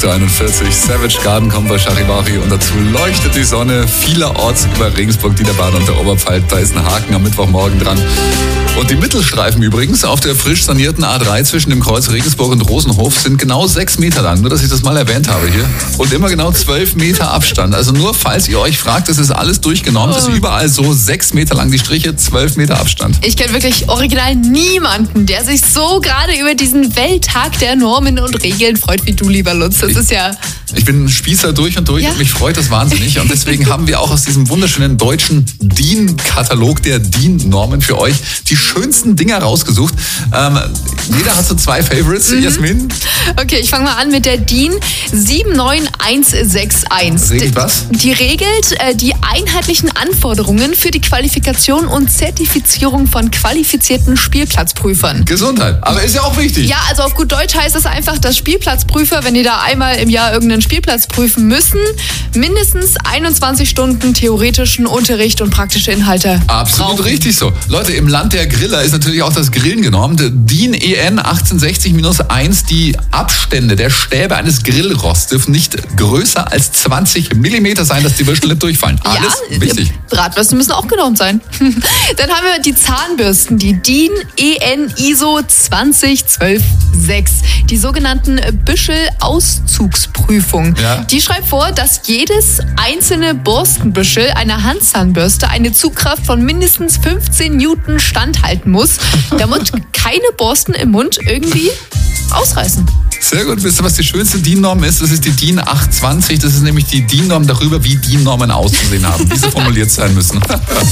8.41 Uhr. Savage Garden kommt bei Charivari und dazu leuchtet die Sonne vielerorts über Regensburg, Niederbayern und der Oberpfalz. Da ist ein Haken am Mittwochmorgen dran. Und die Mittelstreifen übrigens auf der frisch sanierten A3 zwischen dem Kreuz Regensburg und Rosenhof sind genau 6 Meter lang. Nur, dass ich das mal erwähnt habe hier. Und immer genau 12 Meter Abstand. Also nur, falls ihr euch fragt, das ist alles durchgenommen. Das ist überall so 6 Meter lang die Striche, 12 Meter Abstand. Ich kenne wirklich original niemanden, der sich so gerade über diesen Welttag der Normen und Regeln freut wie du, lieber Lutz. Das ist ja... Ich bin ein Spießer durch und durch und mich freut das wahnsinnig. Und deswegen haben wir auch aus diesem wunderschönen deutschen DIN-Katalog der DIN-Normen für euch die schönsten Dinger rausgesucht. Jeder hat so 2 Favorites. Jasmin? Okay, ich fange mal an mit der DIN 79161. Regelt was? Die regelt die einheitlichen Anforderungen für die Qualifikation und Zertifizierung von qualifizierten Spielplatzprüfern. Gesundheit. Aber ist ja auch wichtig. Ja, also auf gut Deutsch heißt es einfach, dass Spielplatzprüfer, wenn die da einmal im Jahr irgendeinen Spielplatz prüfen müssen, mindestens 21 Stunden theoretischen Unterricht und praktische Inhalte Absolut brauchen. richtig so. Leute, im Land der Griller ist natürlich auch das Grillen genormt. DIN EN 1860-1, die Abstände der Stäbe eines Grillrosts dürfen nicht größer als 20 Millimeter sein, dass die Würstel nicht durchfallen. Alles wichtig. Bratwürste müssen auch genormt sein. Dann haben wir die Zahnbürsten, die DIN EN ISO 2012-6, die sogenannten Büschel-Auszugsprüfung. Ja. Die schreibt vor, dass jedes einzelne Borstenbüschel einer Handzahnbürste eine Zugkraft von mindestens 15 Newton standhalten muss, damit keine Borsten im Mund irgendwie ausreißen. Sehr gut. Wisst ihr, was die schönste DIN-Norm ist? Das ist die DIN 820. Das ist nämlich die DIN-Norm darüber, wie DIN-Normen auszusehen haben, wie sie formuliert sein müssen.